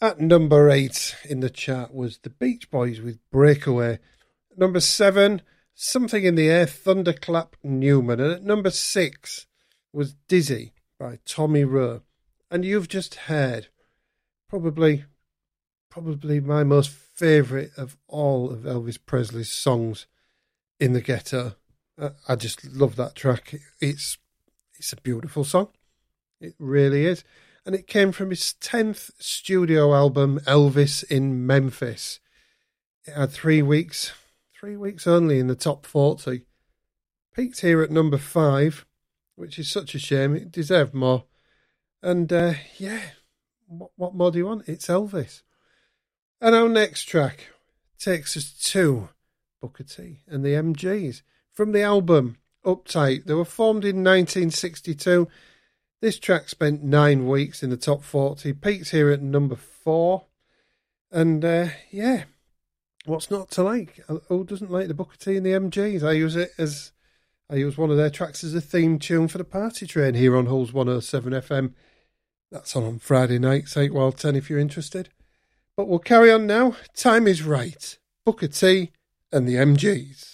At number 8 in the chart was the Beach Boys with Breakaway. At number 7, Something in the Air, Thunderclap Newman. And at number 6 was Dizzy by Tommy Rowe. And you've just heard probably my most favourite of all of Elvis Presley's songs, In the Ghetto. I just love that track. It's a beautiful song. It really is. And it came from his 10th studio album, Elvis in Memphis. It had 3 weeks only in the top 40. Peaked here at number 5, which is such a shame. It deserved more. And what more do you want? It's Elvis. And our next track takes us to Booker T and the MGs. From the album Uptight, they were formed in 1962. This track spent 9 weeks in the top 40, peaked here at number 4. And what's not to like? Who doesn't like the Booker T and the MGs? I use one of their tracks as a theme tune for the party train here on Hulls 107 FM. That's on Friday nights, 8 while 10 if you're interested. But we'll carry on now. Time is Right. Booker T and the MGs.